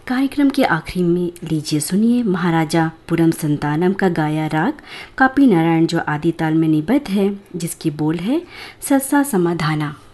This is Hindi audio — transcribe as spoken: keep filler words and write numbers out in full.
कार्यक्रम के आखिरी में लीजिए सुनिए महाराजा पुरम संतानम का गाया राग कापी नारायण जो आदि ताल में निबद्ध है, जिसकी बोल है सस्सा समाधाना।